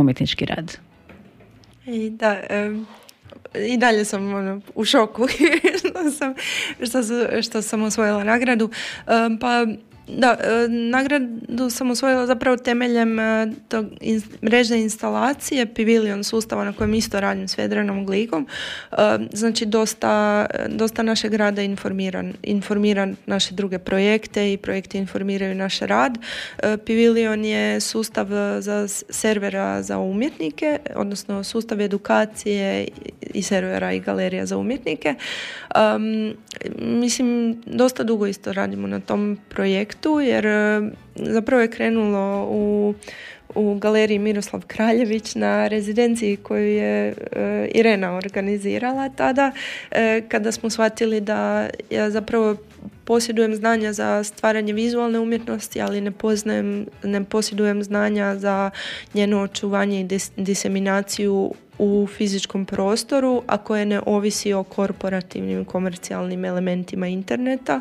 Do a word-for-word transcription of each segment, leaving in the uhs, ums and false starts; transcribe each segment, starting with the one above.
umjetnički rad? I da, um, i dalje sam ono, u šoku što, sam, što, su, što sam osvojila nagradu. Um, pa da, nagradu sam osvojila zapravo temeljem tog in, mrežne instalacije Pavilion sustava na kojem isto radim s Vedranom Gligom. Znači dosta, dosta našeg rada informira, informira naše druge projekte i projekte informiraju naš rad. Pavilion je sustav za servera za umjetnike, odnosno sustav edukacije i servera i galerija za umjetnike. Um, mislim, dosta dugo isto radimo na tom projektu jer zapravo je krenulo u, u galeriji Miroslav Kraljević na rezidenciji koju je uh, Irena organizirala tada, uh, kada smo shvatili da ja zapravo posjedujem znanja za stvaranje vizualne umjetnosti, ali ne poznajem, ne posjedujem znanja za njeno očuvanje i dis, diseminaciju u fizičkom prostoru, a koje ne ovisi o korporativnim komercijalnim elementima interneta.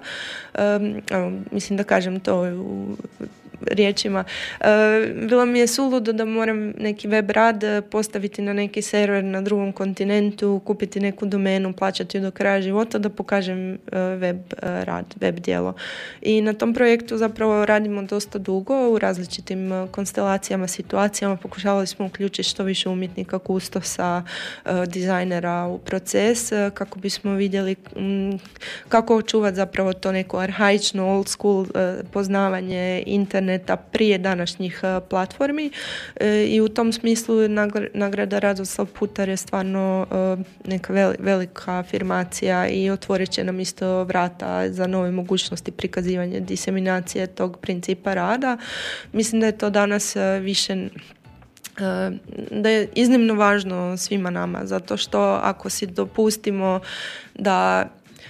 Um, evo, mislim da kažem to u riječima. Uh, bilo mi je suludo da moram neki web rad postaviti na neki server na drugom kontinentu, kupiti neku domenu, plaćati do kraja života da pokažem uh, web uh, rad, web djelo. I na tom projektu zapravo radimo dosta dugo u različitim uh, konstelacijama, situacijama. Pokušavali smo uključiti što više umjetnika, kustosa, uh, dizajnera u proces uh, kako bismo vidjeli um, kako očuvati zapravo to neko arhaično, old school uh, poznavanje interneta prije današnjih uh, platformi e, i u tom smislu nagr- nagrada Radoslav Putar je stvarno uh, neka veli, velika afirmacija i otvorit će nam isto vrata za nove mogućnosti prikazivanja diseminacije tog principa rada. Mislim da je to danas uh, više uh, da je iznimno važno svima nama, zato što ako si dopustimo da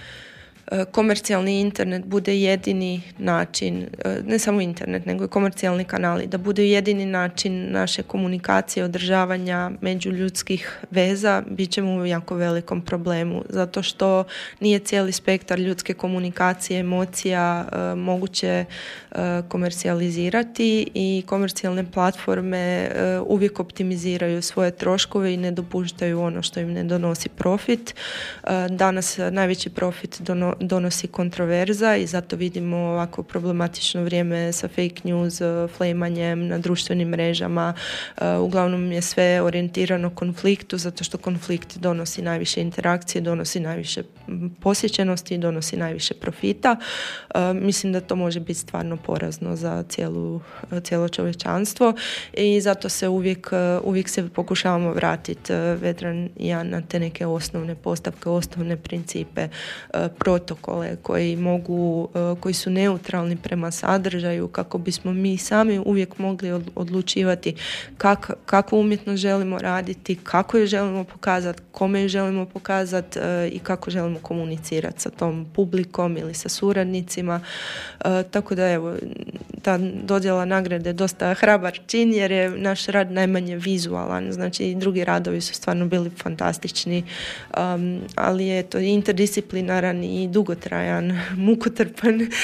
komercijalni internet bude jedini način, ne samo internet, nego i komercijalni kanali, da bude jedini način naše komunikacije, održavanja međuljudskih veza, bit ćemo u jako velikom problemu, zato što nije cijeli spektar ljudske komunikacije, emocija uh, moguće uh, komercijalizirati i komercijalne platforme uh, uvijek optimiziraju svoje troškove i ne dopuštaju ono što im ne donosi profit. Uh, danas najveći profit dono, donosi kontroverza i zato vidimo ovako problematično vrijeme sa fake news, flamanjem na društvenim mrežama. Uh, uglavnom je sve orijentirano konfliktu, zato što konflikt donosi najviše interakcije, donosi najviše posjećenosti, donosi najviše profita. Uh, mislim da to može biti stvarno porazno za cijelu, cijelo čovječanstvo i zato se uvijek, uvijek se pokušavamo vratiti, Vedran i ja, na te neke osnovne postavke, osnovne principe, uh, protokole koji mogu, uh, koji su neutralni prema sadržaju, kako bismo mi sami uvijek mogli odlučivati kak, kakvu umjetnost želimo raditi, kako je želimo pokazati, kome je želimo pokazati uh, i kako želimo komunicirati sa tom publikom ili sa suradnicima. Uh, tako da evo, ta dodjela nagrade je dosta hrabar čin jer je naš rad najmanje vizualan, znači i drugi radovi su stvarno bili fantastični, um, ali je to interdisciplinaran i dugotrajan, mukotrpan uh,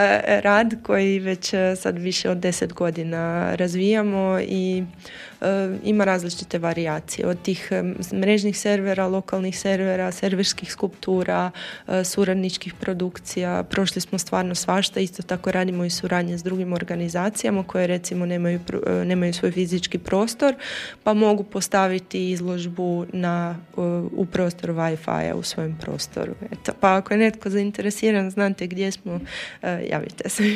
rad koji već sad više od deset godina razvijamo i uh, ima različite varijacije od tih um, mrežnih servera, lokalnih servera, serverskih skulptura, uh, suradničkih produkcija. Prošli smo stvarno svašta, isto tako radimo i suradnje s drugim organizacijama koje recimo nemaju, uh, nemaju svoj fizički prostor pa mogu postaviti izložbu na, uh, u prostoru Wi-Fi-a u svojem prostoru. Eto, pa ako je netko zainteresiran, znate gdje smo, uh, javite se.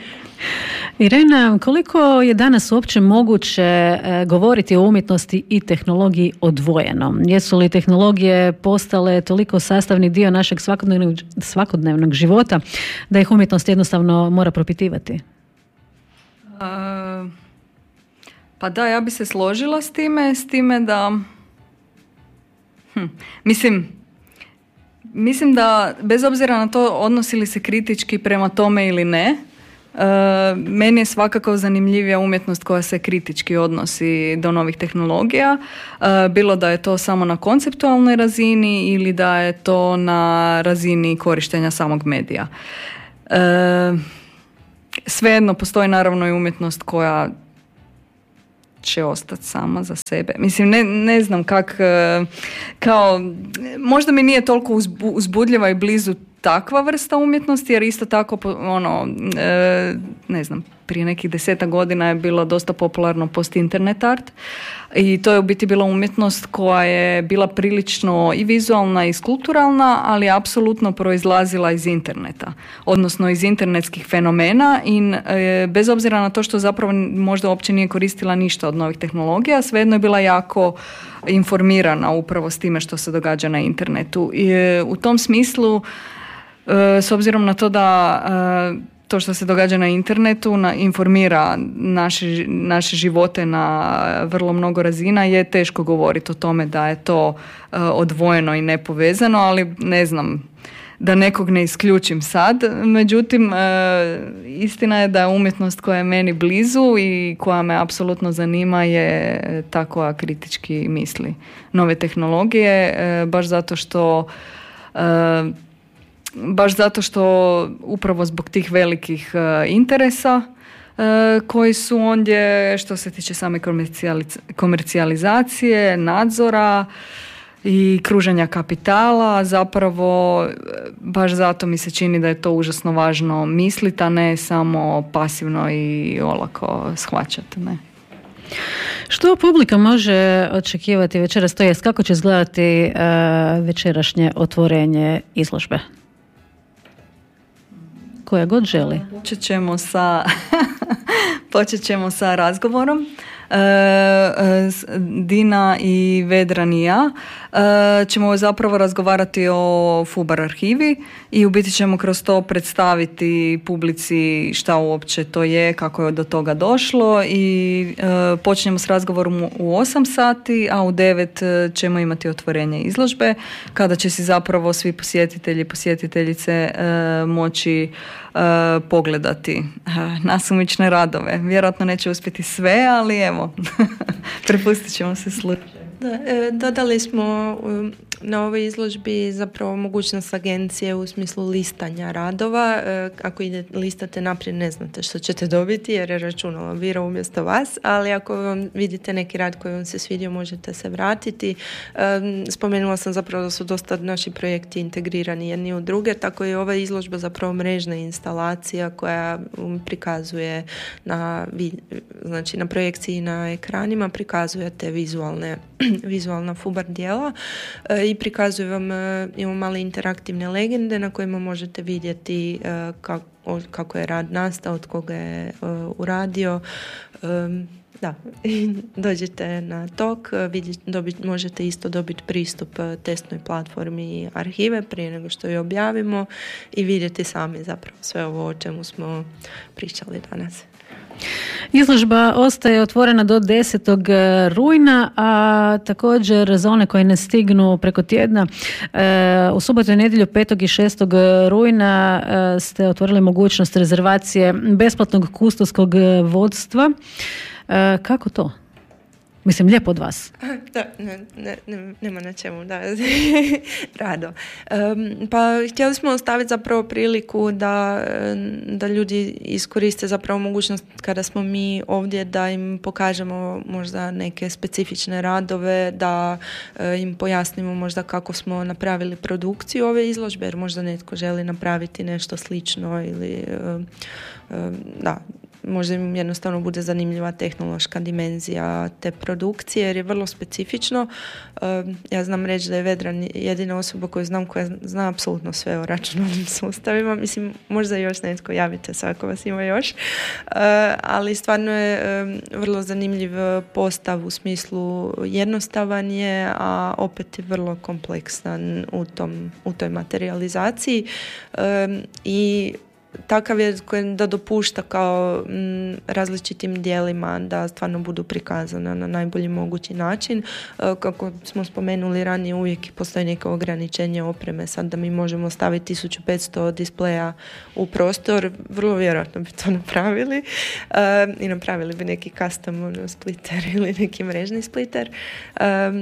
Irena, koliko je danas uopće moguće uh, govoriti o umjetnosti i tehnologiji odvojeno? Jesu li tehnologije postale toliko sastavni dio našeg svakodnevnog, svakodnevnog života da ih umjetnost jednostavno mora propitivati? Uh, pa da, ja bi se složila s time, s time da hm, mislim mislim da bez obzira na to odnosi li se kritički prema tome ili ne, Uh, meni je svakako zanimljivija umjetnost koja se kritički odnosi do novih tehnologija, uh, bilo da je to samo na konceptualnoj razini ili da je to na razini korištenja samog medija. Uh, svejedno postoji naravno i umjetnost koja će ostati sama za sebe. Mislim, ne, ne znam kak, kao, možda mi nije toliko uzbudljiva i blizu takva vrsta umjetnosti, jer isto tako, ono, ne znam, prije nekih deseta godina je bilo dosta popularno post-internet art i to je u biti bila umjetnost koja je bila prilično i vizualna i skulpturalna, ali apsolutno proizlazila iz interneta, odnosno iz internetskih fenomena i e, bez obzira na to što zapravo možda uopće nije koristila ništa od novih tehnologija, svejedno je bila jako informirana upravo s time što se događa na internetu. I e, u tom smislu, e, s obzirom na to da e, to što se događa na internetu na, informira naše, naše živote na vrlo mnogo razina, je teško govoriti o tome da je to uh, odvojeno i nepovezano, ali ne znam, da nekog ne isključim sad. Međutim, uh, istina je da umjetnost koja je meni blizu i koja me apsolutno zanima je ta koja kritički misli nove tehnologije, uh, baš zato što uh, baš zato što upravo zbog tih velikih uh, interesa uh, koji su ondje što se tiče same komercijaliz- komercijalizacije, nadzora i kruženja kapitala, zapravo baš zato mi se čini da je to užasno važno misliti, a ne samo pasivno i olako shvaćati, ne. Što publika može očekivati večeras, to jest kako će izgledati uh, večerašnje otvorenje izložbe? Koja god želi. Počet ćemo sa, počet ćemo sa razgovorom. E, Dina i Vedran i ja e, ćemo zapravo razgovarati o Fubar arhivi i u biti ćemo kroz to predstaviti publici šta uopće to je, kako je do toga došlo i e, počinjemo s razgovorom u osam sati, a u devet ćemo imati otvorenje izložbe kada će si zapravo svi posjetitelji i posjetiteljice e, moći e, pogledati e, nasumične radove. Vjerojatno neće uspjeti sve, ali evo, prepustit ćemo se slučaju. Da, e, dodali smo um, na ovoj izložbi zapravo mogućnost agencije u smislu listanja radova. E, ako ide listate naprijed ne znate što ćete dobiti jer je računalo bira umjesto vas, ali ako vam vidite neki rad koji vam se svidio možete se vratiti. E, spomenula sam zapravo da su dosta naši projekti integrirani jedni u druge, tako je ova izložba zapravo mrežna instalacija koja um, prikazuje na, znači na projekciji na ekranima prikazuje te vizualne vizualna Fubar djela e, i prikazuje vam, e, imamo male interaktivne legende na kojima možete vidjeti e, kak, o, kako je rad nastao, od koga je e, uradio. E, da, dođete na tok, vidjet, dobit, možete isto dobiti pristup testnoj platformi arhive prije nego što je objavimo i vidjeti sami zapravo sve ovo o čemu smo pričali danas. Izložba ostaje otvorena do desetog rujna, a također za one koji ne stignu preko tjedna, u subotu i nedjelju petog i šestog rujna ste otvorili mogućnost rezervacije besplatnog kustovskog vodstva. Kako to? Mislim, lijepo od vas. Da, ne, ne, ne, nema na čemu, da, rado. Um, pa htjeli smo ostaviti zapravo priliku da, da ljudi iskoriste zapravo mogućnost kada smo mi ovdje da im pokažemo možda neke specifične radove, da uh, im pojasnimo možda kako smo napravili produkciju ove izložbe, jer možda netko želi napraviti nešto slično ili uh, uh, da, možda im jednostavno bude zanimljiva tehnološka dimenzija te produkcije jer je vrlo specifično. Uh, ja znam reći da je Vedran jedina osoba koju znam koja zna apsolutno sve o računalnim sustavima. Mislim, možda još netko, javite se ako vas ima još. Uh, ali stvarno je um, vrlo zanimljiv postav u smislu jednostavan je, a opet je vrlo kompleksan u, tom, u toj materializaciji. Um, I takav je da dopušta kao m, različitim dijelima da stvarno budu prikazana na najbolji mogući način. E, kako smo spomenuli ranije, uvijek postoji neko ograničenje opreme. Sad da mi možemo staviti tisuću petsto displeja u prostor, vrlo vjerojatno bi to napravili e, i napravili bi neki custom ono, splitter ili neki mrežni splitter. E,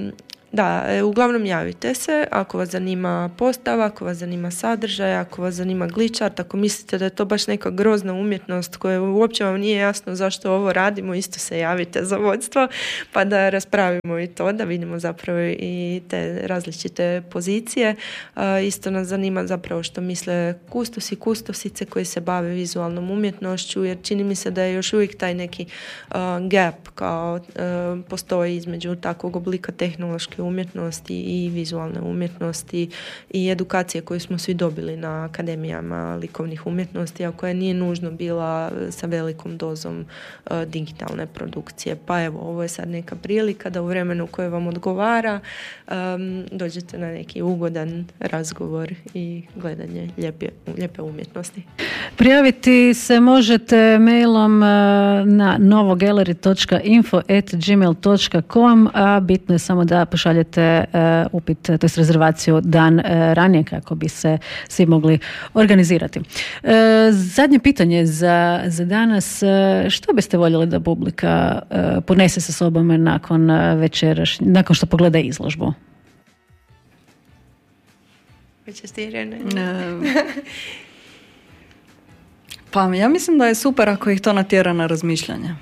da, uglavnom javite se ako vas zanima postava, ako vas zanima sadržaj, ako vas zanima glitchart, ako mislite da je to baš neka grozna umjetnost koja uopće vam nije jasno zašto ovo radimo, isto se javite za vodstvo pa da raspravimo i to, da vidimo zapravo i te različite pozicije. Isto nas zanima zapravo što misle kustosi, kustosice koji se bave vizualnom umjetnošću, jer čini mi se da je još uvijek taj neki uh, gap kao uh, postoji između takvog oblika tehnološke umjetnosti i vizualne umjetnosti i edukacije koju smo svi dobili na akademijama likovnih umjetnosti, a koja nije nužno bila sa velikom dozom uh, digitalne produkcije. Pa evo, ovo je sad neka prilika da u vremenu koje vam odgovara um, dođete na neki ugodan razgovor i gledanje lijepe, lijepe umjetnosti. Prijaviti se možete mailom na novogallery točka info at gmail točka com, a bitno je samo da pošaljete upit, to je rezervaciju dan ranije kako bi se svi mogli organizirati. Zadnje pitanje za, za danas. Što biste voljeli da publika ponese sa sobom nakon večeraš, nakon što pogleda izložbu? Hoćeš ti, Irene? Pa ja mislim da je super ako ih to natjera na razmišljanje.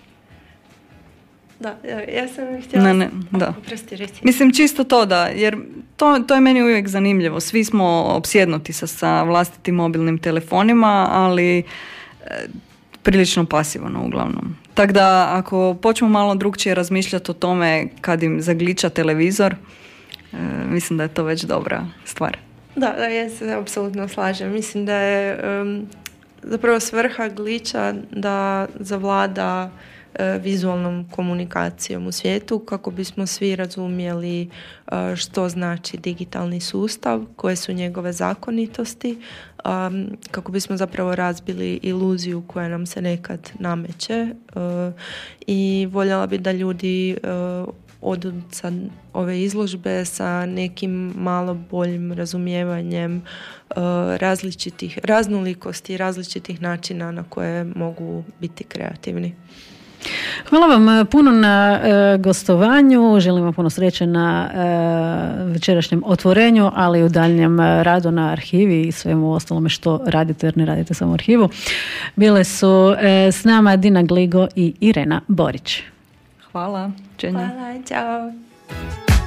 Da, ja sam htjela... Ne, ne, da. Prosti, reci. Mislim čisto to da, jer to, to je meni uvijek zanimljivo. Svi smo opsjednuti sa, sa vlastitim mobilnim telefonima, ali e, prilično pasivno uglavnom. Tako da ako počnemo malo drugčije razmišljati o tome kad im zagliča televizor, e, mislim da je to već dobra stvar. Da, da, ja se apsolutno slažem. Mislim da je um, zapravo svrha glitcha da zavlada uh, vizualnom komunikacijom u svijetu kako bismo svi razumjeli uh, što znači digitalni sustav, koje su njegove zakonitosti, um, kako bismo zapravo razbili iluziju koja nam se nekad nameće uh, i voljela bi da ljudi uh, odu sa ove izložbe sa nekim malo boljim razumijevanjem uh, različitih raznolikosti, različitih načina na koje mogu biti kreativni. Hvala vam puno na e, gostovanju, želim vam puno sreće na e, večerašnjem otvorenju, ali i u daljnjem radu na arhivi i svemu ostalome što radite, jer ne radite samo arhivu. Bile su e, s nama Dina Gligo i Irena Borić. Hvala. Čenja. Hvala, čao.